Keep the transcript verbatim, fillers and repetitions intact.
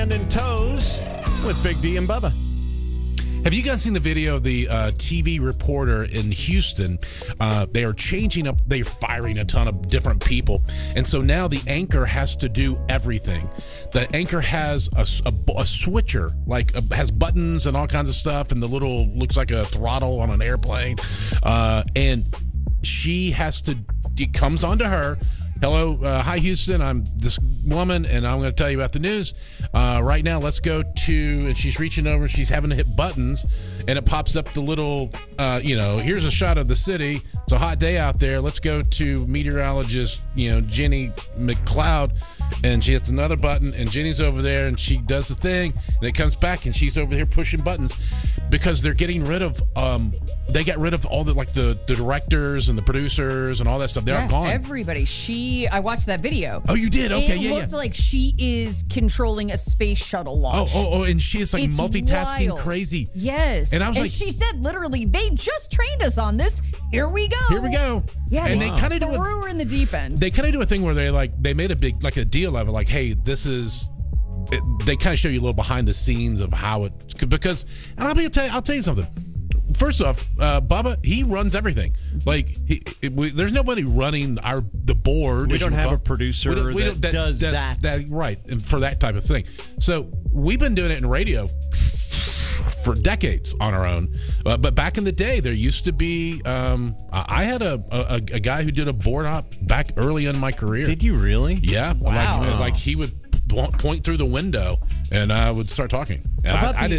And in toes with Big D and Bubba. Have you guys seen the video of the uh, T V reporter in Houston? Uh, they are changing up. They're firing a ton of different people. And so now the anchor has to do everything. The anchor has a, a, a switcher, like a, has buttons and all kinds of stuff. And the little, looks like a throttle on an airplane. Uh, and she has to, it comes onto her. Hello, uh, hi, Houston. I'm this woman, and I'm going to tell you about the news. Uh, right now, let's go to, and she's reaching over, she's having to hit buttons, and it pops up the little, uh, you know, here's a shot of the city. It's a hot day out there. Let's go to meteorologist, you know, Jenny McLeod, and she hits another button, and Jenny's over there, and she does the thing, and it comes back, and she's over here pushing buttons because they're getting rid of, um, they got rid of all the, like, the, the directors and the producers and all that stuff. They're yeah, gone. Everybody. She, I watched that video. Oh, you did? Okay, it yeah, looked yeah. like she is controlling a space shuttle launch. Oh, oh, oh, and she is like It's multitasking wild. crazy. Yes. And I was and like, she said literally, they just trained us on this. Here we go. Here we go. Yeah, and they, they kind of do threw a, her in the deep end. They kind of do a thing where they like they made a big like a deal of it, like, hey, this is. It, they kind of show you a little behind the scenes of how it because, and I'll be tell you, I'll tell you something. First off, uh, Bubba, he runs everything. Like, he, it, we, there's nobody running our the board. We don't have call. a producer we don't, we that, don't, that does that. that. that. Right, and for that type of thing. So we've been doing it in radio for decades on our own. Uh, but back in the day, there used to be, um, I had a, a a guy who did a board op back early in my career. Did you really? Yeah. Wow. Like, like he would point through the window and I would start talking. And I, I didn't